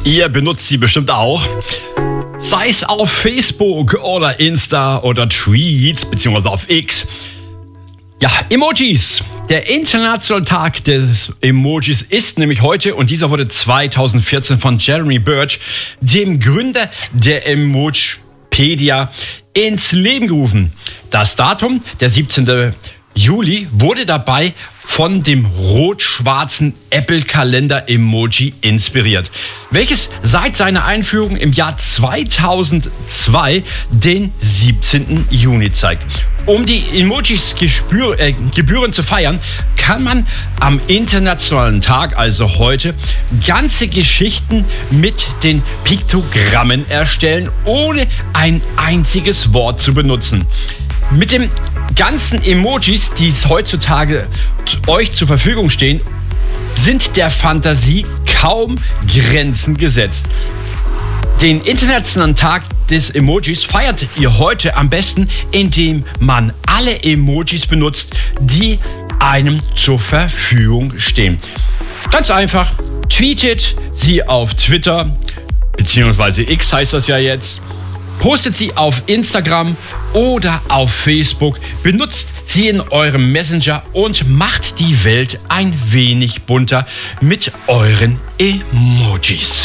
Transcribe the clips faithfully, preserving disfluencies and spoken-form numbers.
Ihr benutzt sie bestimmt auch. Sei es auf Facebook oder Insta oder Tweets beziehungsweise auf X. Ja, Emojis. Der internationale Tag des Emojis ist nämlich heute und dieser wurde zweitausendvierzehn von Jeremy Birch, dem Gründer der Emojipedia, ins Leben gerufen. Das Datum, der siebzehnten Juli, wurde dabei von dem rot-schwarzen Apple-Kalender-Emoji inspiriert, welches seit seiner Einführung im Jahr zweitausendzwei den siebzehnten Juni zeigt. Um die Emojis gespür, äh, gebührend zu feiern, kann man am internationalen Tag, also heute, ganze Geschichten mit den Piktogrammen erstellen, ohne ein einziges Wort zu benutzen. Mit den ganzen Emojis, die es heutzutage euch zur Verfügung stehen, sind der Fantasie kaum Grenzen gesetzt. Den internationalen Tag des Emojis feiert ihr heute am besten, indem man alle Emojis benutzt, die einem zur Verfügung stehen. Ganz einfach, tweetet sie auf Twitter, beziehungsweise X heißt das ja jetzt, postet sie auf Instagram oder auf Facebook, benutzt sie in eurem Messenger und macht die Welt ein wenig bunter mit euren Emojis.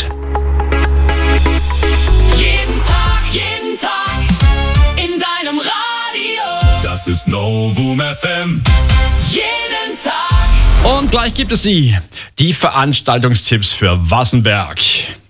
Jeden Tag, jeden Tag in deinem Radio. Das ist Novum F M. Jeden Tag. Und gleich gibt es sie, die Veranstaltungstipps für Wassenberg.